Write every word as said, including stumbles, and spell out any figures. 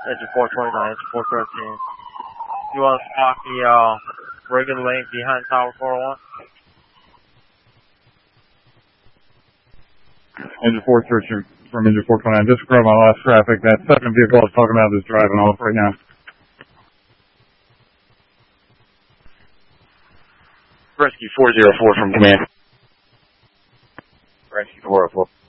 Engine four twenty-nine, Engine four thirteen. You want to stock the uh, regular lane behind Tower four oh one? Engine four thirteen from Engine four twenty-nine. Just grab my last traffic. That second vehicle I was talking about is driving off right now. Rescue four oh four from command. Rescue four oh four.